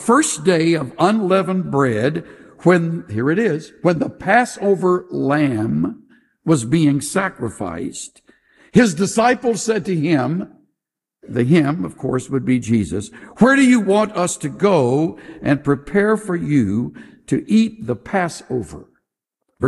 first day of unleavened bread, when, here it is, when the Passover lamb was being sacrificed, his disciples said to him, the him, of course, would be Jesus, "Where do you want us to go and prepare for you to eat the Passover?"